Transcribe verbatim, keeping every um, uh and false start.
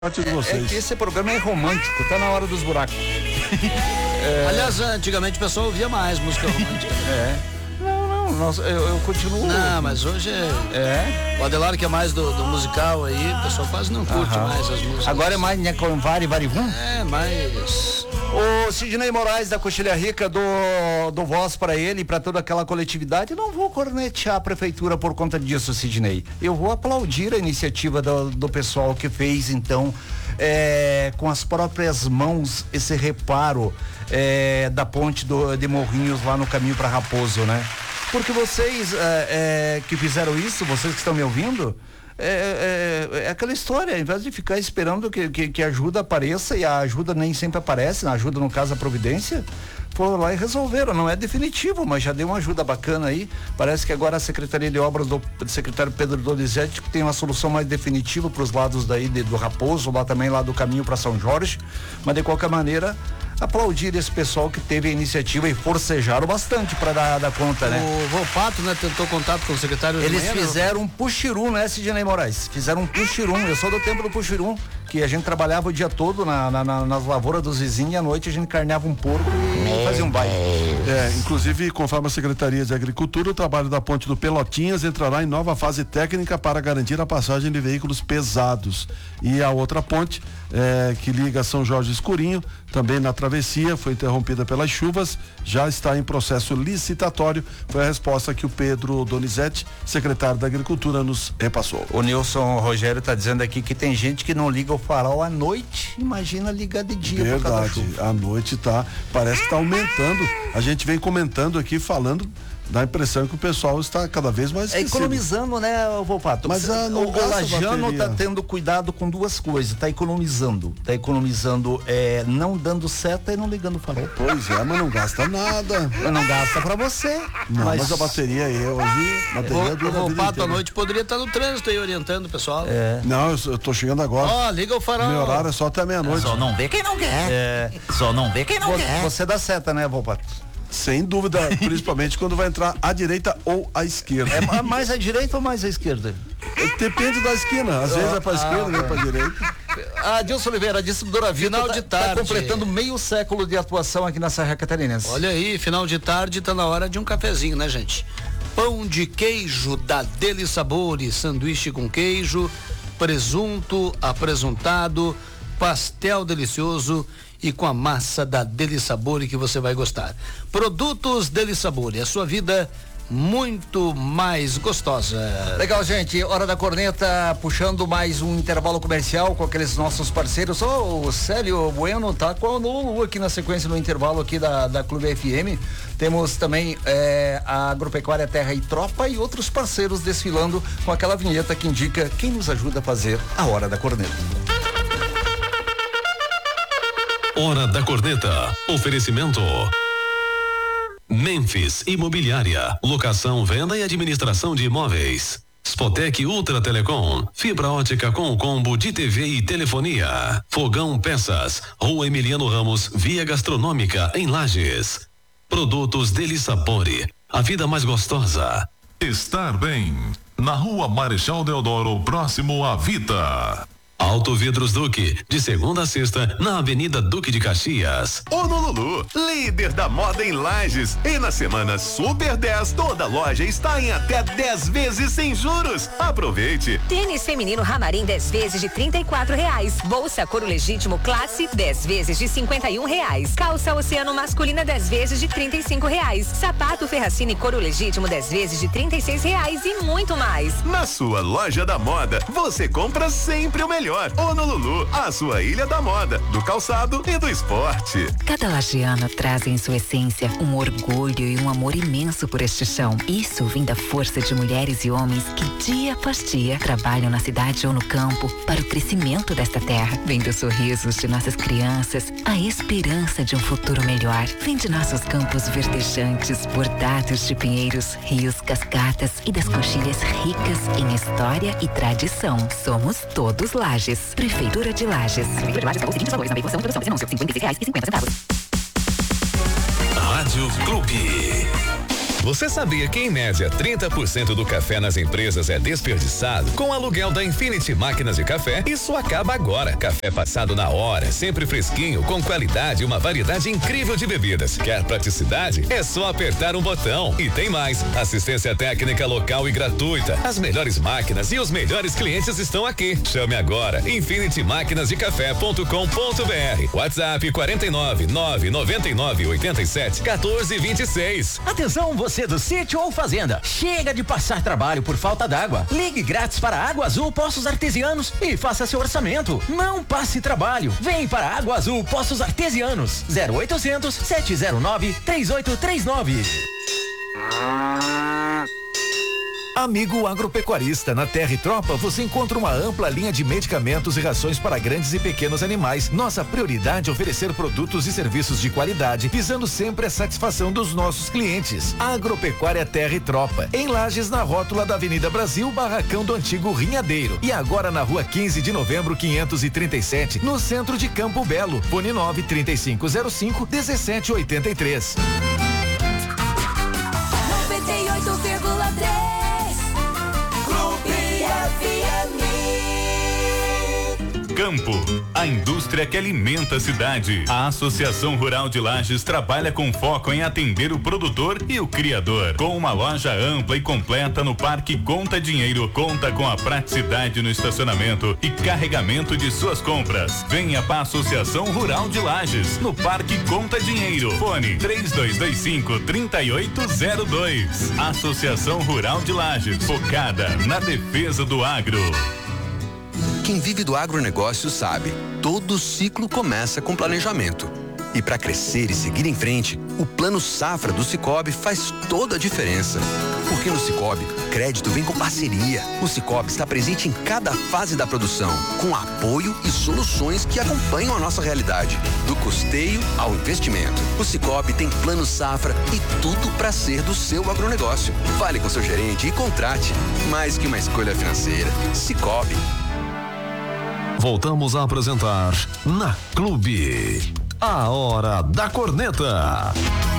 De vocês. É que esse programa é romântico, tá na hora dos buracos. É... Aliás, antigamente o pessoal ouvia mais música romântica. É. Não, não, nossa, eu, eu continuo. Não, mas hoje é. É. O Adelar, que é mais do, do musical aí, o pessoal quase não curte Aham. mais as músicas. Agora é mais, né, com Vari Varivum? É, mais. O Sidney Moraes da Coxilha Rica do, do voz para ele e para toda aquela coletividade. Não vou cornetear a prefeitura por conta disso, Sidney. Eu vou aplaudir a iniciativa do, do pessoal que fez, então, é, com as próprias mãos, esse reparo é, da ponte do, de Morrinhos lá no caminho para Raposo, né? Porque vocês é, é, que fizeram isso, vocês que estão me ouvindo, É, é, é aquela história, ao invés de ficar esperando que, que, que a ajuda apareça, e a ajuda nem sempre aparece, a ajuda no caso a providência, foram lá e resolveram, não é definitivo, mas já deu uma ajuda bacana aí. Parece que agora a Secretaria de Obras do, do secretário Pedro Donizete tem uma solução mais definitiva para os lados daí de, do Raposo, lá também lá do caminho para São Jorge, mas de qualquer maneira aplaudir esse pessoal que teve a iniciativa e forcejaram bastante para dar, dar conta, né? O Volpato, né, tentou contato com o secretário de Eles manhã, fizeram não? um puxirum, né, Sidney Moraes? Fizeram um puxirum, eu sou do tempo do puxirum, que a gente trabalhava o dia todo na, na, na, nas lavouras dos vizinhos, e à noite a gente carneava um porco e fazia um baile. É, inclusive, conforme a Secretaria de Agricultura, o trabalho da ponte do Pelotinhas entrará em nova fase técnica para garantir a passagem de veículos pesados. E a outra ponte, é, que liga São Jorge Escurinho, também na travessia, foi interrompida pelas chuvas, já está em processo licitatório. Foi a resposta que o Pedro Donizete, secretário da Agricultura, nos repassou. O Nilson Rogério está dizendo aqui que tem gente que não liga o farol à noite, imagina ligar de dia. Verdade, à noite tá, parece que está aumentando. A gente vem comentando aqui, falando, dá a impressão que o pessoal está cada vez mais esquecido. É economizando, né, Volpato? Mas a, o, o Lajano está tendo cuidado com duas coisas, está economizando, está economizando, é, não dando seta e não ligando o farol. Pois é, mas não gasta nada. Não gasta pra você. Não, mas, mas a bateria aí, hoje, bateria dura o Volpato à noite poderia estar no trânsito aí orientando o pessoal. É. Não, eu, eu tô chegando agora. Ó, oh, liga o farol. Meu horário é só até meia-noite. Só não vê quem não quer. É. Só não vê quem não você, quer. Você dá seta, né, Volpato? Sem dúvida, principalmente quando vai entrar à direita ou à esquerda. É mais à direita ou mais à esquerda? Depende da esquina, às ah, vezes é pra ah, esquerda, nem ah, pra direita. A Dilson Oliveira, a distribuidora Vida final de tarde. Tá completando meio século de atuação aqui na Serra Catarinense. Olha aí, final de tarde, tá na hora de um cafezinho, né, gente? Pão de queijo da Deli Sabores, sanduíche com queijo, presunto, apresuntado, pastel delicioso e com a massa da Deli Sabore que você vai gostar. Produtos Deli Sabore, a sua vida muito mais gostosa. Legal, gente, hora da corneta, puxando mais um intervalo comercial com aqueles nossos parceiros. Oh, o Célio Bueno tá com o Lulu aqui na sequência no intervalo aqui da, da Clube F M. Temos também é, a Agropecuária Terra e Tropa e outros parceiros desfilando com aquela vinheta que indica quem nos ajuda a fazer a hora da corneta. Hora da corneta. Oferecimento Memphis Imobiliária, locação, venda e administração de imóveis. Spotec Ultra Telecom, fibra ótica com combo de T V e telefonia. Fogão Peças, Rua Emiliano Ramos, Via Gastronômica em Lages. Produtos Deli Sabore, a vida mais gostosa. Estar bem, na Rua Marechal Deodoro, próximo à Vita. Auto Vidros Duque, de segunda a sexta, na Avenida Duque de Caxias. Honolulu, líder da moda em Lages. E na semana Super dez, toda loja está em até dez vezes sem juros. Aproveite. Tênis feminino Ramarim dez vezes de trinta e quatro reais. Bolsa Couro Legítimo Classe dez vezes de cinquenta e um reais. Calça Oceano masculina dez vezes de trinta e cinco reais. Sapato Ferracini Couro Legítimo dez vezes de trinta e seis reais e muito mais. Na sua loja da moda, você compra sempre o melhor. Honolulu, a sua ilha da moda, do calçado e do esporte. Cada lagiano traz em sua essência um orgulho e um amor imenso por este chão. Isso vem da força de mulheres e homens que dia após dia trabalham na cidade ou no campo para o crescimento desta terra. Vem dos sorrisos de nossas crianças, a esperança de um futuro melhor. Vem de nossos campos verdejantes, bordados de pinheiros, rios, cascatas e das coxilhas ricas em história e tradição. Somos todos Lages. Prefeitura de Lages. Prefeitura de Lages, os seguintes valores na veiculação e produção desse anúncio, cinquenta e seis reais e cinquenta centavos. Rádio Clube. Você sabia que em média trinta por cento do café nas empresas é desperdiçado? Com o aluguel da Infinity Máquinas de Café, isso acaba agora. Café passado na hora, sempre fresquinho, com qualidade e uma variedade incrível de bebidas. Quer praticidade? É só apertar um botão. E tem mais, assistência técnica local e gratuita. As melhores máquinas e os melhores clientes estão aqui. Chame agora, infinity máquinas de café ponto com ponto br. WhatsApp quarenta e nove, nove noventa e nove, oitenta e sete, quatorze, vinte e seis. Atenção, você do sítio ou fazenda. Chega de passar trabalho por falta d'água. Ligue grátis para Água Azul Poços Artesianos e faça seu orçamento. Não passe trabalho. Vem para Água Azul Poços Artesianos. zero oitocentos, sete zero nove, três oito três nove. Amigo agropecuarista, na Terra e Tropa você encontra uma ampla linha de medicamentos e rações para grandes e pequenos animais. Nossa prioridade é oferecer produtos e serviços de qualidade, visando sempre a satisfação dos nossos clientes. Agropecuária Terra e Tropa, em Lages, na rótula da Avenida Brasil, barracão do antigo Rinhadeiro. E agora na rua quinze de novembro, quinhentos e trinta e sete, no centro de Campo Belo. Fone nove, trinta e cinco zero cinco, dezessete oitenta e três. noventa e oito vírgula três Campo, a indústria que alimenta a cidade. A Associação Rural de Lages trabalha com foco em atender o produtor e o criador. Com uma loja ampla e completa no Parque Conta Dinheiro, conta com a praticidade no estacionamento e carregamento de suas compras. Venha para a Associação Rural de Lages, no Parque Conta Dinheiro. Fone três dois dois cinco, três oito zero dois. Associação Rural de Lages, focada na defesa do agro. Quem vive do agronegócio sabe, todo ciclo começa com planejamento. E para crescer e seguir em frente, o Plano Safra do Sicoob faz toda a diferença. Porque no Sicoob, crédito vem com parceria. O Sicoob está presente em cada fase da produção, com apoio e soluções que acompanham a nossa realidade, do custeio ao investimento. O Sicoob tem Plano Safra e tudo para ser do seu agronegócio. Fale com seu gerente e contrate. Mais que uma escolha financeira, Sicoob. Voltamos a apresentar Na Clube, a Hora da Corneta.